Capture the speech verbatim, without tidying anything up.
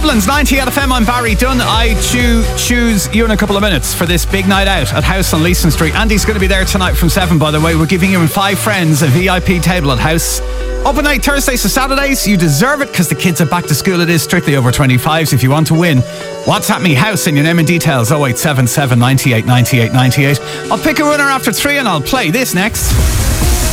Dublin's ninety L F M, I'm Barry Dunn. I choo- choose you in a couple of minutes for this big night out at House on Leeson Street. Andy's going to be there tonight from seven, by the way. We're giving you and five friends a V I P table at House. Open night Thursdays to Saturdays. You deserve it because the kids are back to school. It is strictly over twenty-fives. If you want to win, WhatsApp me House and your name and details oh eight seven seven, nine eight, nine eight, nine eight. I'll pick a winner after three and I'll play this next.